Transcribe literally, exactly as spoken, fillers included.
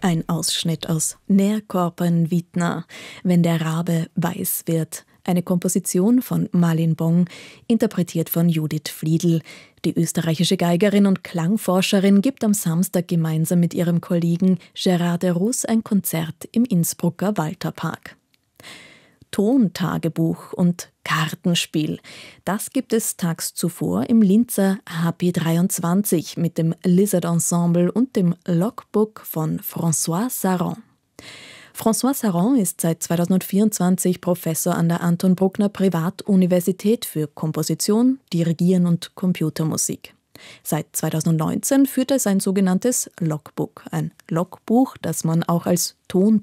Ein Ausschnitt aus Nährkorpen Widner, wenn der Rabe weiß wird. Eine Komposition von Malin Bong, interpretiert von Judith Fliedl. Die österreichische Geigerin und Klangforscherin gibt am Samstag gemeinsam mit ihrem Kollegen Gérard de Rousse ein Konzert im Innsbrucker Walterpark. Tontagebuch und Kartenspiel. Das gibt es tags zuvor im Linzer H P dreiundzwanzig mit dem Lizard Ensemble und dem Logbook von François Saron. François Saron ist seit zweitausendvierundzwanzig Professor an der Anton Bruckner Privatuniversität für Komposition, Dirigieren und Computermusik. Seit zweitausendneunzehn führt er sein sogenanntes Logbook, ein Logbuch, das man auch als Ton